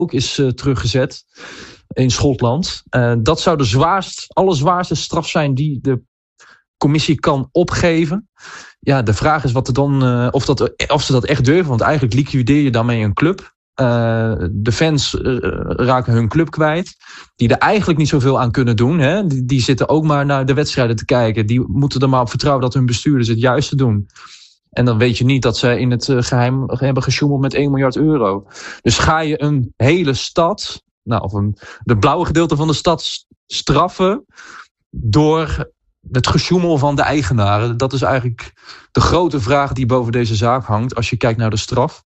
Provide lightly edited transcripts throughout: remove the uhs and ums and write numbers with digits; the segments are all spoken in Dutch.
ook is teruggezet in Schotland. Dat zou de allerzwaarste straf zijn die de commissie kan opgeven. Ja, de vraag is wat er dan, of ze dat echt durven. Want eigenlijk liquideer je daarmee een club. De fans raken hun club kwijt. Die er eigenlijk niet zoveel aan kunnen doen. Hè? Die zitten ook maar naar de wedstrijden te kijken. Die moeten er maar op vertrouwen dat hun bestuurders het juiste doen. En dan weet je niet dat ze in het geheim hebben gesjoemeld met 1 miljard euro. Dus ga je een hele stad, de blauwe gedeelte van de stad straffen door het gesjoemel van de eigenaren? Dat is eigenlijk de grote vraag die boven deze zaak hangt als je kijkt naar de straf.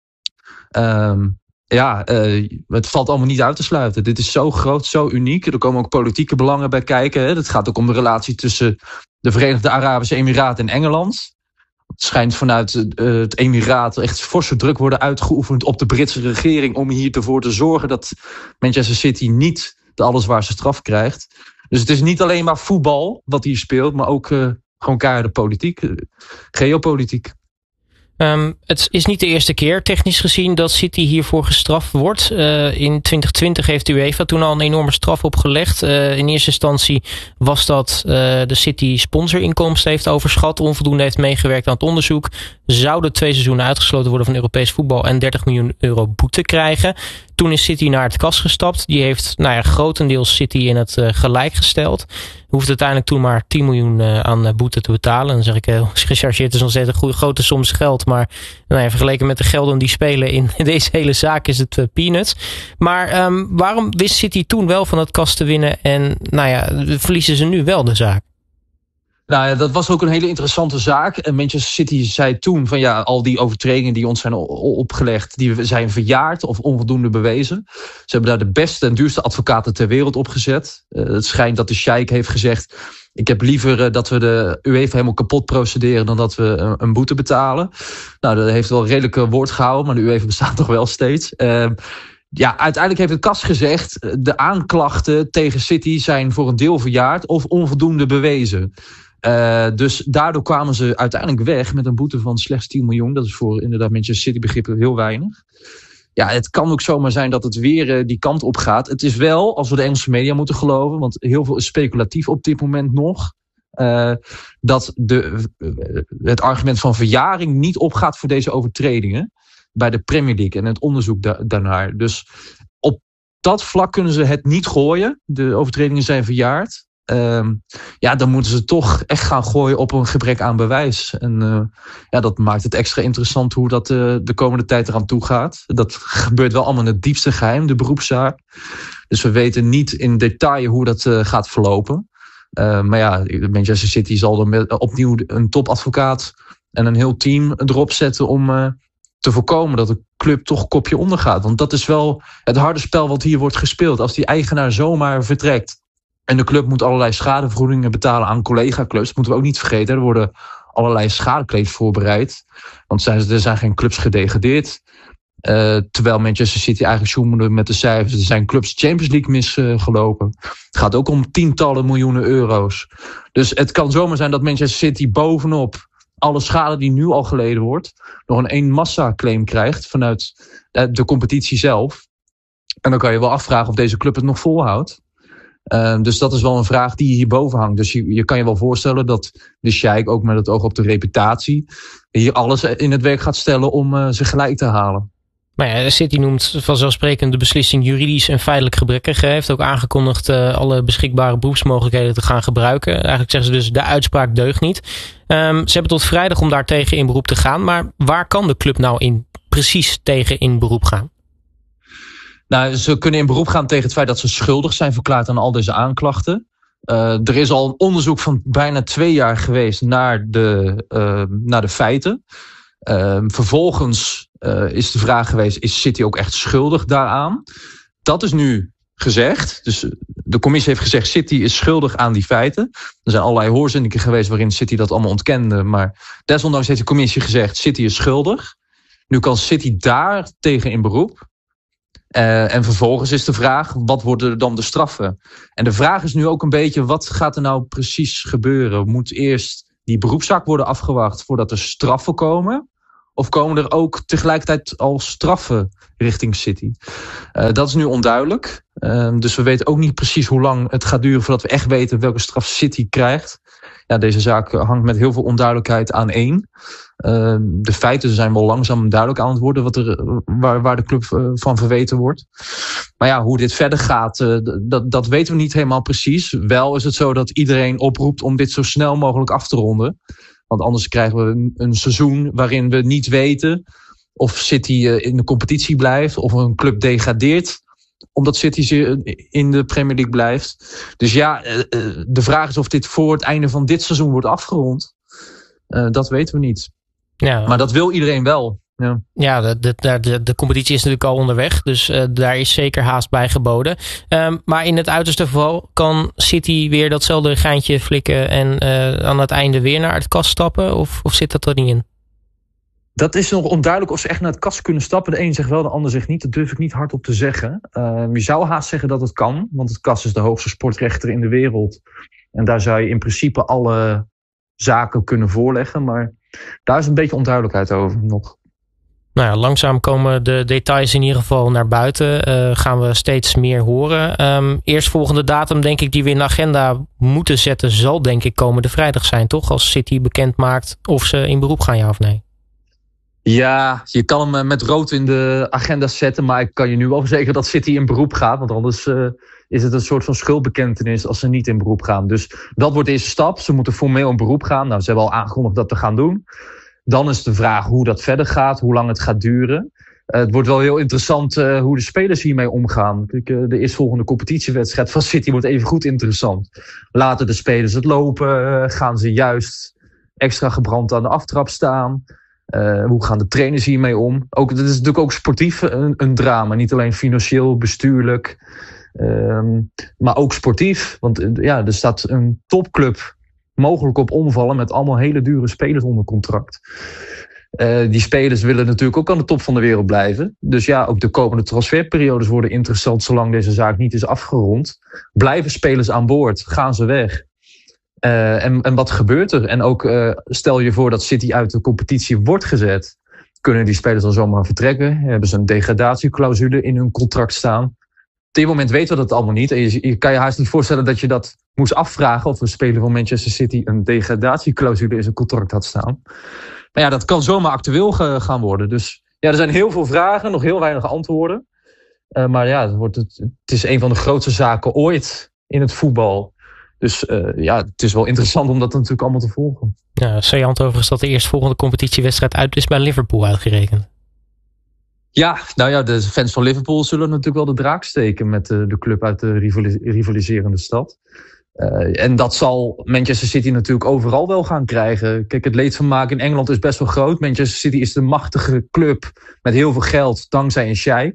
Het valt allemaal niet uit te sluiten. Dit is zo groot, zo uniek. Er komen ook politieke belangen bij kijken. Hè. Het gaat ook om de relatie tussen de Verenigde Arabische Emiraten en Engeland. Het schijnt vanuit het Emiraat echt forse druk worden uitgeoefend op de Britse regering om hier ervoor te zorgen dat Manchester City niet de allerzwaarste straf krijgt. Dus het is niet alleen maar voetbal wat hier speelt, maar ook gewoon keiharde politiek, geopolitiek. Het is niet de eerste keer, technisch gezien, dat City hiervoor gestraft wordt. In 2020 heeft de UEFA toen al een enorme straf opgelegd. In eerste instantie was dat de City sponsorinkomsten heeft overschat, onvoldoende heeft meegewerkt aan het onderzoek. Zouden 2 seizoenen uitgesloten worden van Europees voetbal en 30 miljoen euro boete krijgen. Toen is City naar het kas gestapt. Die heeft grotendeels City in het gelijk gesteld. Hoeft uiteindelijk toen maar 10 miljoen aan boete te betalen. Dan zeg ik gechargeerd, is ontzettend grote soms geld. Maar vergeleken met de gelden die spelen in deze hele zaak is het peanuts. Maar waarom wist City toen wel van het kas te winnen en verliezen ze nu wel de zaak? Nou ja, dat was ook een hele interessante zaak. En Manchester City zei toen van al die overtredingen die ons zijn opgelegd, die zijn verjaard of onvoldoende bewezen. Ze hebben daar de beste en duurste advocaten ter wereld op gezet. Het schijnt dat de sheik heeft gezegd, ik heb liever dat we de UEFA helemaal kapot procederen dan dat we een boete betalen. Nou, dat heeft wel redelijk woord gehouden, maar de UEFA bestaat nog wel steeds. Uiteindelijk heeft het kas gezegd, de aanklachten tegen City zijn voor een deel verjaard of onvoldoende bewezen. Dus daardoor kwamen ze uiteindelijk weg met een boete van slechts 10 miljoen. Dat is voor inderdaad Manchester City begrippen heel weinig. Ja, het kan ook zomaar zijn dat het weer die kant op gaat. Het is wel, als we de Engelse media moeten geloven, want heel veel is speculatief op dit moment nog, dat het argument van verjaring niet opgaat voor deze overtredingen bij de Premier League en het onderzoek daarnaar. Dus op dat vlak kunnen ze het niet gooien. De overtredingen zijn verjaard. Dan moeten ze toch echt gaan gooien op een gebrek aan bewijs. En dat maakt het extra interessant hoe dat de komende tijd eraan toe gaat. Dat gebeurt wel allemaal in het diepste geheim, de beroepszaak. Dus we weten niet in detail hoe dat gaat verlopen. Manchester City zal er opnieuw een topadvocaat en een heel team erop zetten om te voorkomen dat de club toch kopje onder gaat. Want dat is wel het harde spel wat hier wordt gespeeld. Als die eigenaar zomaar vertrekt en de club moet allerlei schadevergoedingen betalen aan collega-clubs, dat moeten we ook niet vergeten. Er worden allerlei schadeclaims voorbereid. Want er zijn geen clubs gedegradeerd. Terwijl Manchester City eigenlijk zoemende met de cijfers. Er zijn clubs Champions League misgelopen. Het gaat ook om tientallen miljoenen euro's. Dus het kan zomaar zijn dat Manchester City bovenop alle schade die nu al geleden wordt nog een massaclaim krijgt vanuit de competitie zelf. En dan kan je wel afvragen of deze club het nog volhoudt. Dus dat is wel een vraag die hierboven hangt. Dus je kan je wel voorstellen dat de sheik ook met het oog op de reputatie hier alles in het werk gaat stellen om ze gelijk te halen. Maar City noemt vanzelfsprekend de beslissing juridisch en feitelijk gebrekkig. Hij heeft ook aangekondigd alle beschikbare beroepsmogelijkheden te gaan gebruiken. Eigenlijk zeggen ze dus de uitspraak deugt niet. Ze hebben tot vrijdag om daartegen in beroep te gaan. Maar waar kan de club nou precies tegen in beroep gaan? Nou, ze kunnen in beroep gaan tegen het feit dat ze schuldig zijn verklaard aan al deze aanklachten. Er is al een onderzoek van bijna 2 jaar geweest naar de feiten. Vervolgens is de vraag geweest, is City ook echt schuldig daaraan? Dat is nu gezegd. Dus de commissie heeft gezegd, City is schuldig aan die feiten. Er zijn allerlei hoorzitingen geweest waarin City dat allemaal ontkende. Maar desondanks heeft de commissie gezegd, City is schuldig. Nu kan City daar tegen in beroep. En vervolgens is de vraag, wat worden dan de straffen? En de vraag is nu ook een beetje, wat gaat er nou precies gebeuren? Moet eerst die beroepszaak worden afgewacht voordat er straffen komen? Of komen er ook tegelijkertijd al straffen richting City? Dat is nu onduidelijk. Dus we weten ook niet precies hoe lang het gaat duren voordat we echt weten welke straf City krijgt. Ja, deze zaak hangt met heel veel onduidelijkheid aan één. De feiten zijn wel langzaam duidelijk aan het worden waar de club van verweten wordt. Maar ja, hoe dit verder gaat, dat weten we niet helemaal precies. Wel is het zo dat iedereen oproept om dit zo snel mogelijk af te ronden. Want anders krijgen we een seizoen waarin we niet weten of City in de competitie blijft of een club degradeert, omdat City in de Premier League blijft. Dus ja, de vraag is of dit voor het einde van dit seizoen wordt afgerond. Dat weten we niet. Ja. Maar dat wil iedereen wel. Ja, de competitie is natuurlijk al onderweg. Dus daar is zeker haast bij geboden. Maar in het uiterste geval kan City weer datzelfde geintje flikken en aan het einde weer naar het kast stappen? Of zit dat er niet in? Dat is nog onduidelijk of ze echt naar het kast kunnen stappen. De een zegt wel, de ander zegt niet. Dat durf ik niet hardop te zeggen. Je zou haast zeggen dat het kan. Want het kast is de hoogste sportrechter in de wereld. En daar zou je in principe alle zaken kunnen voorleggen. Maar daar is een beetje onduidelijkheid over nog. Nou ja, langzaam komen de details in ieder geval naar buiten. Gaan we steeds meer horen. Eerstvolgende datum denk ik die we in de agenda moeten zetten zal denk ik komende vrijdag zijn, toch? Als City bekend maakt of ze in beroep gaan, ja of nee? Ja, je kan hem met rood in de agenda zetten, maar ik kan je nu wel verzekeren dat City in beroep gaat. Want anders is het een soort van schuldbekentenis als ze niet in beroep gaan. Dus dat wordt de eerste stap. Ze moeten formeel in beroep gaan. Nou, ze hebben al aangekondigd dat te gaan doen. Dan is de vraag hoe dat verder gaat, hoe lang het gaat duren. Het wordt wel heel interessant hoe de spelers hiermee omgaan. De eerstvolgende competitiewedstrijd van City wordt even goed interessant. Laten de spelers het lopen? Gaan ze juist extra gebrand aan de aftrap staan? Hoe gaan de trainers hiermee om? Dat is natuurlijk ook sportief een drama. Niet alleen financieel, bestuurlijk. Maar ook sportief. Want ja, er staat een topclub mogelijk op omvallen met allemaal hele dure spelers onder contract. Die spelers willen natuurlijk ook aan de top van de wereld blijven. Dus ja, ook de komende transferperiodes worden interessant zolang deze zaak niet is afgerond. Blijven spelers aan boord? Gaan ze weg? En wat gebeurt er? En ook stel je voor dat City uit de competitie wordt gezet. Kunnen die spelers dan zomaar vertrekken? Hebben ze een degradatieclausule in hun contract staan? Op dit moment weten we dat allemaal niet. En je kan je haast niet voorstellen dat je dat moest afvragen of een speler van Manchester City een degradatieclausule in zijn contract had staan. Maar ja, dat kan zomaar actueel gaan worden. Dus ja, er zijn heel veel vragen, nog heel weinig antwoorden. Maar ja, het is een van de grootste zaken ooit in het voetbal. Dus ja, het is wel interessant om dat natuurlijk allemaal te volgen. Ja, saillant overigens dat de eerstvolgende competitiewedstrijd uit is bij Liverpool uitgerekend. Ja, nou ja, de fans van Liverpool zullen natuurlijk wel de draak steken met de club uit de rivaliserende stad. En dat zal Manchester City natuurlijk overal wel gaan krijgen. Kijk, het leedvermaak in Engeland is best wel groot. Manchester City is de machtige club met heel veel geld dankzij een sheik.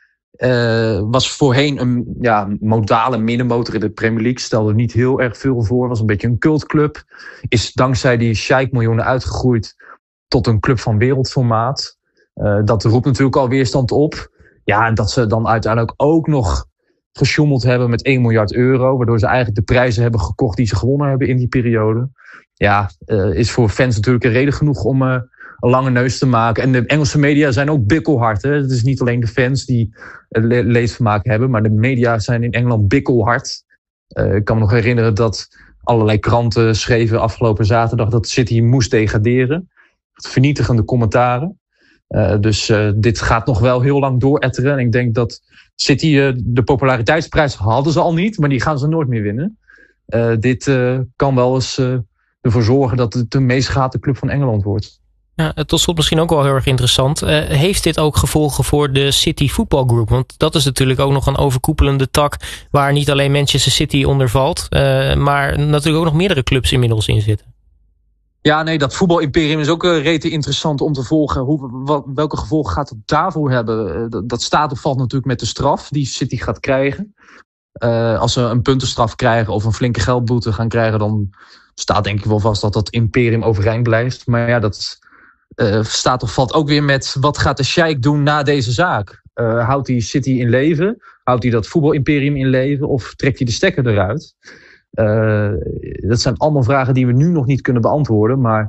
Was voorheen een modale middenmotor in de Premier League. Stelde niet heel erg veel voor. Was een beetje een cultclub. Is dankzij die sheik miljoenen uitgegroeid tot een club van wereldformaat. Dat roept natuurlijk al weerstand op. Ja, en dat ze dan uiteindelijk ook nog gesjoemeld hebben met 1 miljard euro. Waardoor ze eigenlijk de prijzen hebben gekocht die ze gewonnen hebben in die periode. Ja, is voor fans natuurlijk een reden genoeg om een lange neus te maken. En de Engelse media zijn ook bikkelhard. Hè? Het is niet alleen de fans die leedvermaak hebben. Maar de media zijn in Engeland bikkelhard. Ik kan me nog herinneren dat allerlei kranten schreven afgelopen zaterdag dat City moest degraderen. Vernietigende commentaren. Dus dit gaat nog wel heel lang dooretteren. En ik denk dat City, de populariteitsprijs hadden ze al niet, maar die gaan ze nooit meer winnen. Dit kan wel eens ervoor zorgen dat het de meest gehate club van Engeland wordt. Ja, tot slot misschien ook wel heel erg interessant. Heeft dit ook gevolgen voor de City Football Group? Want dat is natuurlijk ook nog een overkoepelende tak waar niet alleen Manchester City onder valt, maar natuurlijk ook nog meerdere clubs inmiddels in zitten. Ja, nee, dat voetbalimperium is ook rete interessant om te volgen. Welke gevolgen gaat het daarvoor hebben? Dat staat of valt natuurlijk met de straf die City gaat krijgen. Als ze een puntenstraf krijgen of een flinke geldboete gaan krijgen, dan staat denk ik wel vast dat dat imperium overeind blijft. Maar ja, dat staat of valt ook weer met wat gaat de sheik doen na deze zaak? Houdt hij City in leven? Houdt hij dat voetbalimperium in leven? Of trekt hij de stekker eruit? Dat zijn allemaal vragen die we nu nog niet kunnen beantwoorden. Maar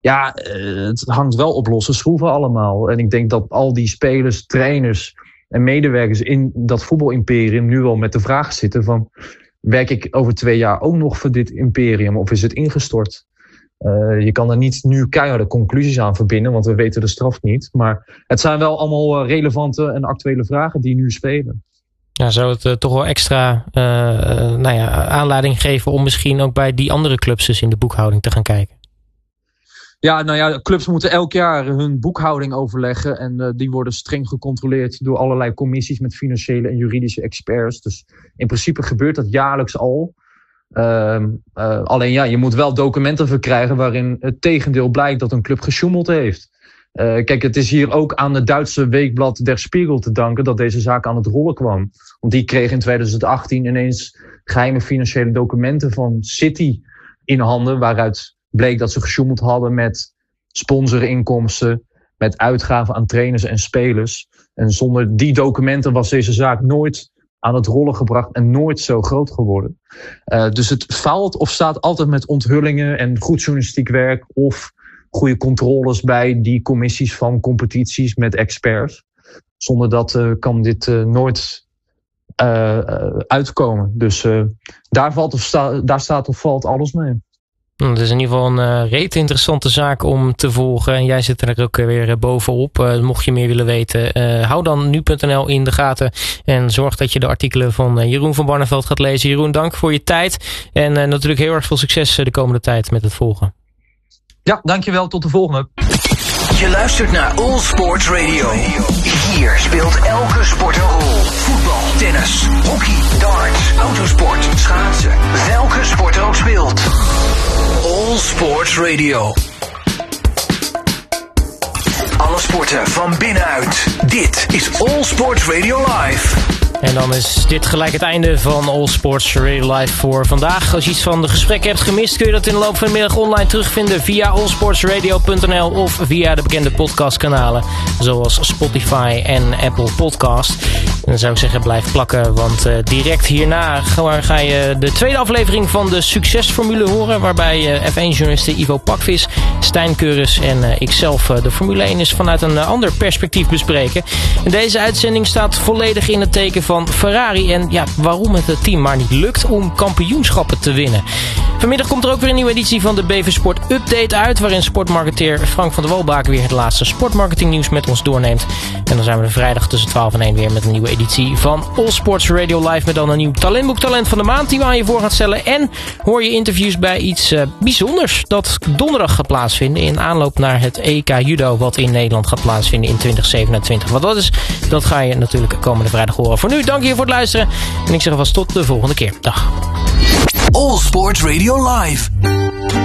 het hangt wel op losse schroeven allemaal. En ik denk dat al die spelers, trainers en medewerkers in dat voetbalimperium nu wel met de vraag zitten van, werk ik over 2 jaar ook nog voor dit imperium of is het ingestort? Je kan er niet nu keiharde conclusies aan verbinden, want we weten de straf niet. Maar het zijn wel allemaal relevante en actuele vragen die nu spelen. Ja, zou het toch wel extra aanleiding geven om misschien ook bij die andere clubs dus in de boekhouding te gaan kijken? Ja, clubs moeten elk jaar hun boekhouding overleggen. En die worden streng gecontroleerd door allerlei commissies met financiële en juridische experts. Dus in principe gebeurt dat jaarlijks al. Alleen je moet wel documenten verkrijgen waarin het tegendeel blijkt dat een club gesjoemeld heeft. Kijk, het is hier ook aan het Duitse weekblad Der Spiegel te danken dat deze zaak aan het rollen kwam. Want die kreeg in 2018 ineens geheime financiële documenten van City in handen, waaruit bleek dat ze gesjoemeld hadden met sponsorinkomsten, met uitgaven aan trainers en spelers. En zonder die documenten was deze zaak nooit aan het rollen gebracht en nooit zo groot geworden. Dus het faalt of staat altijd met onthullingen en goed journalistiek werk of goede controles bij die commissies van competities met experts. Zonder dat kan dit nooit uitkomen. Dus daar staat of valt alles mee. Het is in ieder geval een reet interessante zaak om te volgen. En jij zit er ook weer bovenop. Mocht je meer willen weten, hou dan nu.nl in de gaten. En zorg dat je de artikelen van Jeroen van Barneveld gaat lezen. Jeroen, dank voor je tijd. En natuurlijk heel erg veel succes de komende tijd met het volgen. Ja, dankjewel. Tot de volgende. Je luistert naar All Sports Radio. Hier speelt elke sport een rol. Voetbal, tennis, hockey, darts, autosport, schaatsen. Welke sport er ook speelt. All Sports Radio. Alle sporten van binnenuit. Dit is All Sports Radio Live. En dan is dit gelijk het einde van All Sports Radio Live voor vandaag. Als je iets van de gesprekken hebt gemist, kun je dat in de loop van de middag online terugvinden via allsportsradio.nl of via de bekende podcastkanalen zoals Spotify en Apple Podcast. En dan zou ik zeggen, blijf plakken, want direct hierna ga je de tweede aflevering van de Succesformule horen, waarbij F1-journalisten Ivo Pakvis, Stijn Keurens en ikzelf de Formule 1 is vanuit een ander perspectief bespreken. En deze uitzending staat volledig in het teken van Ferrari en waarom het team maar niet lukt om kampioenschappen te winnen. Vanmiddag komt er ook weer een nieuwe editie van de BV Sport Update uit, waarin sportmarketeer Frank van der Walbaken weer het laatste sportmarketingnieuws met ons doorneemt. En dan zijn we vrijdag tussen 12 en 1 weer met een nieuwe editie van All Sports Radio Live met dan een nieuw talentboek Talent van de Maand die we aan je voor gaan stellen. En hoor je interviews bij iets bijzonders dat donderdag gaat plaatsvinden in aanloop naar het EK Judo wat in Nederland gaat plaatsvinden in 2027. Wat dat is, dat ga je natuurlijk komende vrijdag horen. Voor nu, dank je voor het luisteren en ik zeg alvast tot de volgende keer. Dag. All Sports Radio Live.